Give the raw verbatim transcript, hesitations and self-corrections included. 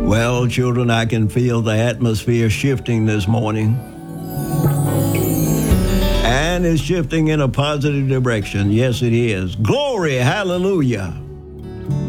Well, children, I can feel the atmosphere shifting this morning. And it's shifting in a positive direction. Yes, it is. Glory, hallelujah.